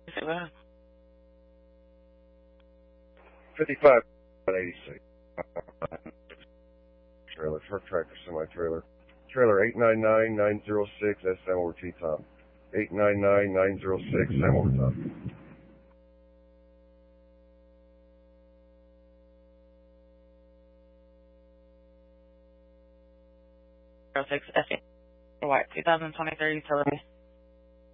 55 86. Trailer, truck tractor, semi-trailer. Trailer 899906, that's Sam over T-Tom. 899906, Sam over Tom. White 2023 utility.